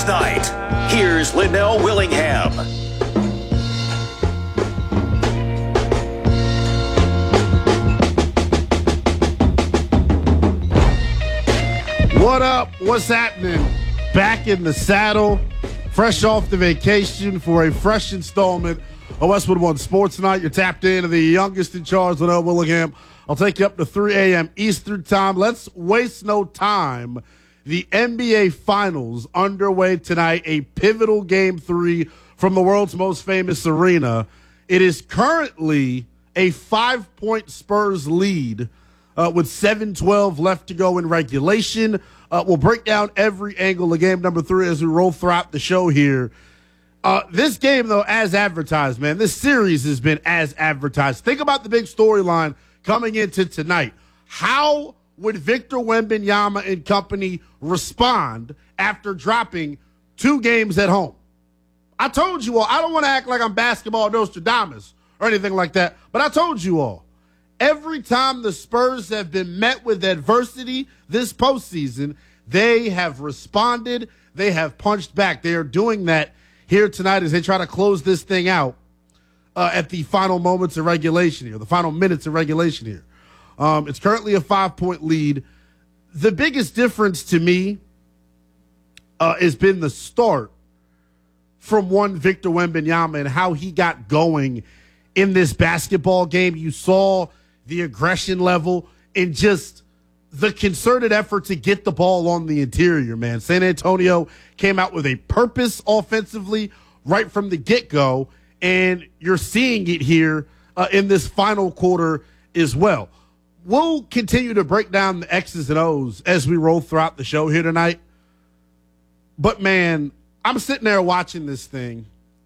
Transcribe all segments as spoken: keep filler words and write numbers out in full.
Night. Here's Linnell Willingham. What up? What's happening? Back in the saddle, fresh off the vacation for a fresh installment of Westwood One Sports Night. You're tapped into the youngest in charge, Linnell Willingham. I'll take you up to three a.m. Eastern time. Let's waste no time. The N B A Finals underway tonight, a pivotal game three from the world's most famous arena. It is currently a five-point Spurs lead uh, with seven twelve left to go in regulation. Uh, we'll break down every angle of game number three as we roll throughout the show here. Uh, this game, though, as advertised, man, this series has been as advertised. Think about the big storyline coming into tonight. How would Victor Wembanyama and company respond after dropping two games at home? I told you all, I don't want to act like I'm basketball Nostradamus or anything like that, but I told you all, every time the Spurs have been met with adversity this postseason, they have responded, they have punched back. They are doing that here tonight as they try to close this thing out uh, at the final moments of regulation here, the final minutes of regulation here. Um, it's currently a five-point lead. The biggest difference to me uh, has been the start from one Victor Wembanyama and how he got going in this basketball game. You saw the aggression level and just the concerted effort to get the ball on the interior, man. San Antonio came out with a purpose offensively right from the get-go, and you're seeing it here uh, in this final quarter as well. We'll continue to break down the X's and O's as we roll throughout the show here tonight. But, man, I'm sitting there watching this thing.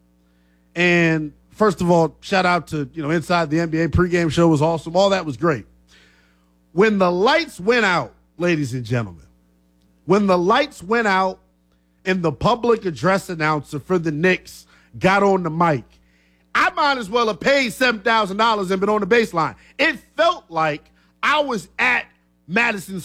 And, first of all, shout out to, you know, Inside the N B A pregame show was awesome. All that was great. When the lights went out, ladies and gentlemen, when the lights went out and the public address announcer for the Knicks got on the mic, I might as well have paid seven thousand dollars and been on the baseline. It felt like I was at Madison